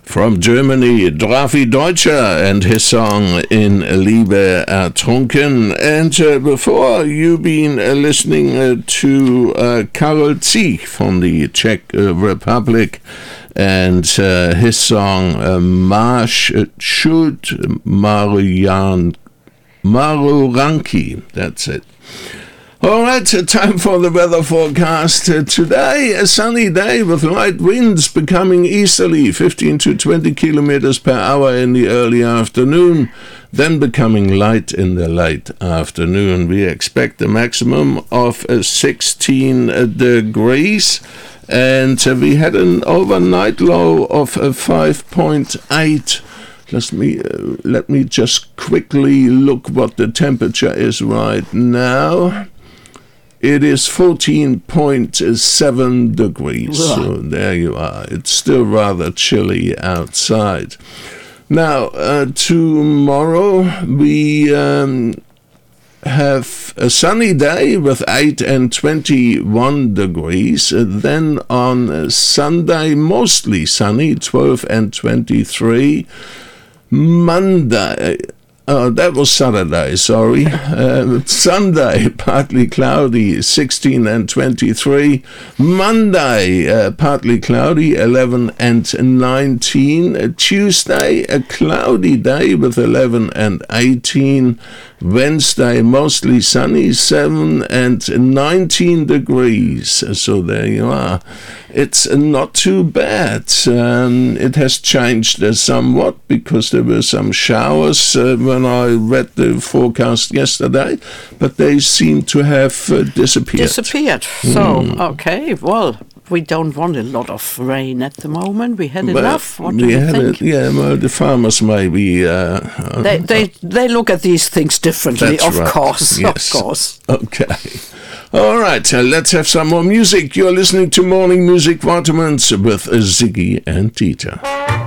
From Germany, Drafi Deutscher and his song In Liebe Ertrunken. And before, you've been listening to Karol Zich from the Czech Republic and his song Máš chuť Maruranky. That's it. All right, time for the weather forecast. Today, a sunny day with light winds becoming easterly, 15 to 20 kilometers per hour in the early afternoon, then becoming light in the late afternoon. We expect a maximum of 16 degrees, and we had an overnight low of 5.8. Let me just quickly look what the temperature is right now. It is 14.7 degrees, so there you are. It's still rather chilly outside. Now, tomorrow we have a sunny day with 8 and 21 degrees. Then on Sunday, mostly sunny, 12 and 23. Monday... that was Saturday, sorry. Sunday, partly cloudy, 16 and 23. Monday, partly cloudy, 11 and 19. Tuesday, a cloudy day with 11 and 18. Wednesday, mostly sunny, 7 and 19 degrees. So there you are. It's not too bad. It has changed somewhat because there were some showers when I read the forecast yesterday, but they seem to have disappeared. So, okay, well, we don't want a lot of rain at the moment. We had enough. What do you think? The farmers maybe... They look at these things differently, That's of right. course. Yes. Of course. Okay. All right, let's have some more music. You're listening to Morning Music Vitamins with Ziggy and Dieter.